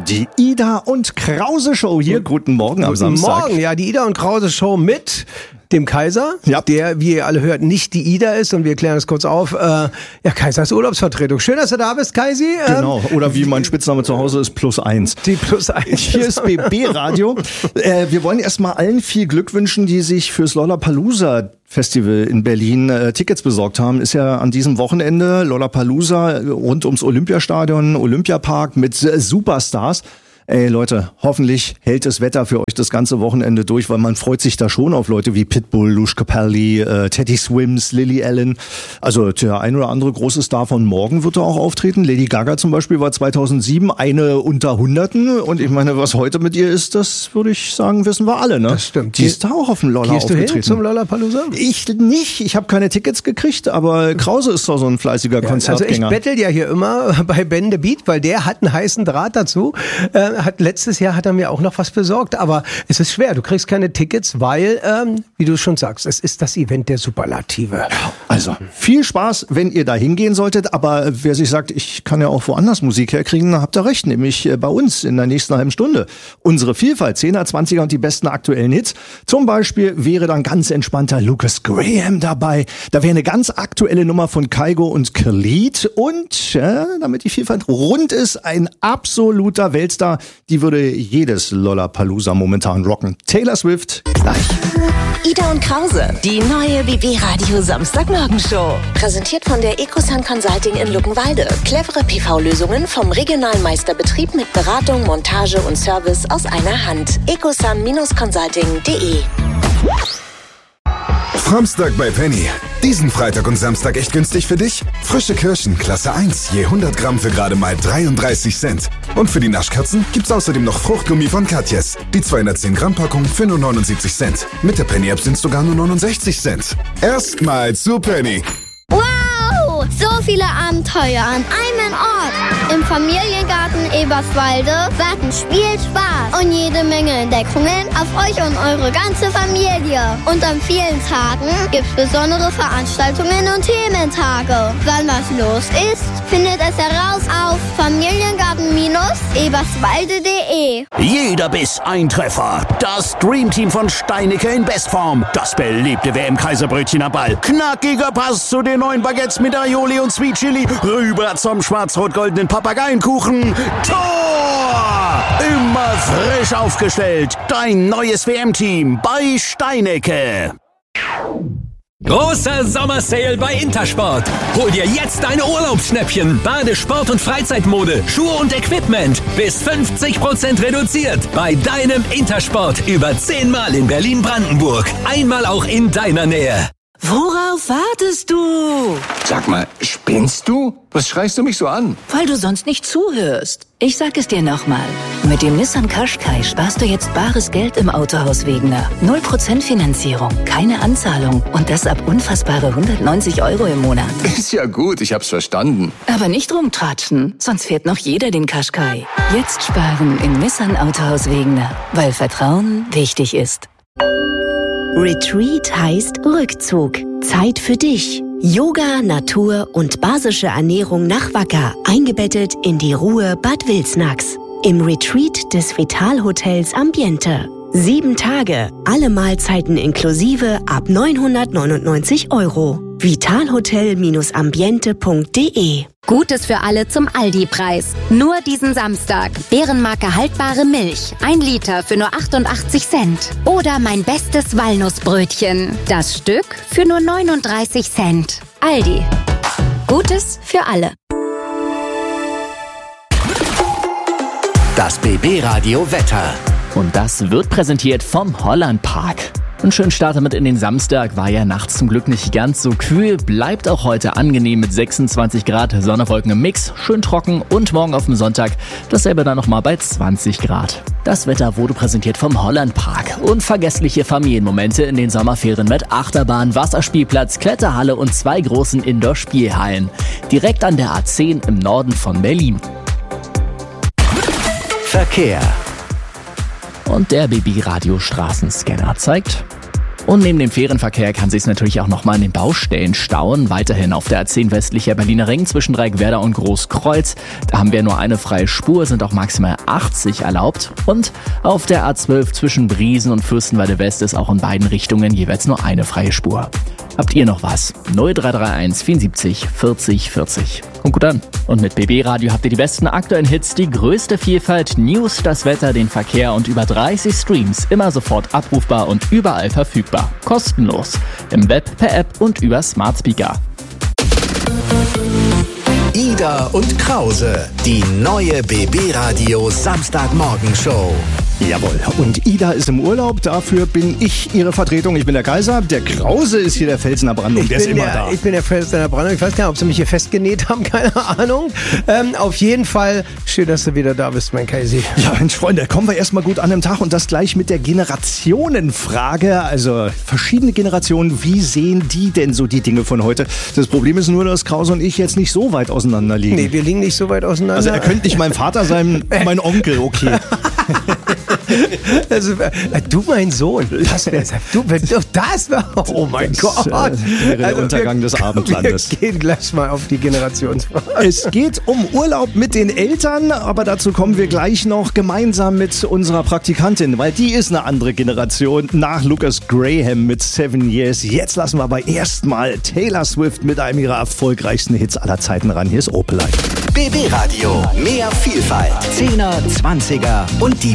Die Ida und Krause Show hier. Guten Morgen am Samstag. Guten Morgen, ja, die Ida und Krause Show mit dem Kaiser, ja, der, wie ihr alle hört, nicht die Ida ist. Und wir klären das kurz auf. Ja, Kaisers Urlaubsvertretung. Schön, dass du da bist, Kaisi. Genau, oder wie mein Spitzname zu Hause ist, +1. Die +1. Hier ist BB Radio. Wir wollen erstmal allen viel Glück wünschen, die sich fürs Lollapalooza Festival in Berlin Tickets besorgt haben. Ist ja an diesem Wochenende Lollapalooza rund ums Olympiastadion, Olympiapark mit Superstars. Ey Leute, hoffentlich hält das Wetter für euch das ganze Wochenende durch, weil man freut sich da schon auf Leute wie Pitbull, Lush Capaldi, Teddy Swims, Lily Allen. Also der ein oder andere große Star von morgen wird da auch auftreten. Lady Gaga zum Beispiel war 2007 eine unter Hunderten. Und ich meine, was heute mit ihr ist, das würde ich sagen, wissen wir alle. Ne? Das stimmt. Die ist da auch auf dem Lolla aufgetreten. Gehst du hin zum Lollapalooza? Ich nicht. Ich habe keine Tickets gekriegt, aber Krause ist doch so ein fleißiger Konzertgänger. Also ich bettel ja hier immer bei Ben the Beat, weil der hat einen heißen Draht dazu. Letztes Jahr hat er mir auch noch was besorgt, aber es ist schwer. Du kriegst keine Tickets, weil, wie du schon sagst, es ist das Event der Superlative. Also viel Spaß, wenn ihr da hingehen solltet, aber wer sich sagt, ich kann ja auch woanders Musik herkriegen, habt ihr recht, nämlich bei uns in der nächsten halben Stunde. Unsere Vielfalt, 10er, 20er und die besten aktuellen Hits. Zum Beispiel wäre dann ganz entspannter Lucas Graham dabei. Da wäre eine ganz aktuelle Nummer von Kygo und Khalid und, damit die Vielfalt rund ist, ein absoluter Weltstar, die würde jedes Lollapalooza momentan rocken. Taylor Swift gleich. Ida und Krause, die neue BB Radio Samstagmorgenshow. Präsentiert von der Ecosun Consulting in Luckenwalde. Clevere PV-Lösungen vom regionalen Meisterbetrieb mit Beratung, Montage und Service aus einer Hand. ecosun-consulting.de. Samstag bei Penny. Diesen Freitag und Samstag echt günstig für dich? Frische Kirschen, Klasse 1, je 100 Gramm für gerade mal 33 Cent. Und für die Naschkatzen gibt's außerdem noch Fruchtgummi von Katjes. Die 210 Gramm Packung für nur 79 Cent. Mit der Penny-App sind's sogar nur 69 Cent. Erstmal zu Penny. Wow! So viele Abenteuer an einem Ort. Im Familiengarten Eberswalde warten Spielspaß und jede Menge Entdeckungen auf euch und eure ganze Familie. Und an vielen Tagen gibt's besondere Veranstaltungen und Thementage. Wann was los ist, findet es heraus auf familiengarten-eberswalde.de. Jeder Biss ein Treffer. Das Dreamteam von Steinecke in Bestform. Das beliebte WM-Kaiserbrötchen am Ball. Knackiger Pass zu den neuen Baguettes mit Aioli und Sweet Chili. Rüber zum schwarz-rot-goldenen Papageienkuchen. Tor! Immer frisch aufgestellt. Dein neues WM-Team bei Steinecke. Großer Sommersale bei Intersport. Hol dir jetzt deine Urlaubsschnäppchen. Bade-, Sport- und Freizeitmode, Schuhe und Equipment. Bis 50% reduziert. Bei deinem Intersport. Über 10-mal in Berlin-Brandenburg. Einmal auch in deiner Nähe. Worauf wartest du? Sag mal, spinnst du? Was schreist du mich so an? Weil du sonst nicht zuhörst. Ich sag es dir nochmal. Mit dem Nissan Qashqai sparst du jetzt bares Geld im Autohaus Wegener. 0% Finanzierung, keine Anzahlung und das ab unfassbare 190 € im Monat. Ist ja gut, ich hab's verstanden. Aber nicht rumtratschen, sonst fährt noch jeder den Qashqai. Jetzt sparen im Nissan Autohaus Wegener, weil Vertrauen wichtig ist. Retreat heißt Rückzug. Zeit für dich. Yoga, Natur und basische Ernährung nach Wacker. Eingebettet in die Ruhe Bad Wilsnax. Im Retreat des Vitalhotels Ambiente. 7 Tage, alle Mahlzeiten inklusive ab 999 €. Vitalhotel-ambiente.de. Gutes für alle zum Aldi-Preis. Nur diesen Samstag. Bärenmarke haltbare Milch. 1 Liter für nur 88 Cent. Oder mein bestes Walnussbrötchen. Das Stück für nur 39 Cent. Aldi. Gutes für alle. Das BB Radio Wetter. Und das wird präsentiert vom Hollandpark. Ein schöner Start damit in den Samstag, war ja nachts zum Glück nicht ganz so kühl, bleibt auch heute angenehm mit 26 Grad, Sonne, Wolken im Mix, schön trocken und morgen auf dem Sonntag dasselbe dann nochmal bei 20 Grad. Das Wetter wurde präsentiert vom Hollandpark. Unvergessliche Familienmomente in den Sommerferien mit Achterbahn, Wasserspielplatz, Kletterhalle und 2 großen Indoor-Spielhallen. Direkt an der A10 im Norden von Berlin. Verkehr. Und der BB Radio Straßenscanner zeigt Und neben dem Fährenverkehr kann sich natürlich auch nochmal an den Baustellen stauen. Weiterhin auf der A10 westlicher Berliner Ring zwischen Dreieckwerder und Großkreuz. Da haben wir nur eine freie Spur, sind auch maximal 80 erlaubt. Und auf der A12 zwischen Briesen und Fürstenwalde West ist auch in beiden Richtungen jeweils nur eine freie Spur. Habt ihr noch was? 0331 74 40 40. Kommt gut an. Und mit BB Radio habt ihr die besten aktuellen Hits, die größte Vielfalt, News, das Wetter, den Verkehr und über 30 Streams. Immer sofort abrufbar und überall verfügbar. Kostenlos. Im Web, per App und über Smart Speaker. Ida und Krause, die neue BB Radio Samstagmorgenshow. Jawohl, und Ida ist im Urlaub, dafür bin ich ihre Vertretung. Ich bin der Kaiser, der Krause ist hier der Felsen der Brandung, der ist immer da. Ich bin der Felsen der Brandung, ich weiß gar nicht, ob sie mich hier festgenäht haben, keine Ahnung. Auf jeden Fall, schön, dass du wieder da bist, mein Kaisi. Ja, Mensch, Freunde, kommen wir erstmal gut an dem Tag und das gleich mit der Generationenfrage. Also verschiedene Generationen, wie sehen die denn so die Dinge von heute? Das Problem ist nur, dass Krause und ich jetzt nicht so weit auseinander liegen. Nee, wir liegen nicht so weit auseinander. Also er könnte nicht mein Vater sein, mein Onkel, okay. Also, du mein Sohn, das wäre, oh mein Gott. Das wäre der Untergang des Abendlandes. Wir gehen gleich mal auf die Generationsfrage. Es geht um Urlaub mit den Eltern, aber dazu kommen wir gleich noch gemeinsam mit unserer Praktikantin, weil die ist eine andere Generation nach Lucas Graham mit 7 Years. Jetzt lassen wir aber erstmal Taylor Swift mit einem ihrer erfolgreichsten Hits aller Zeiten ran. Hier ist Opelite. BB Radio, mehr Vielfalt, 10er, 20er und die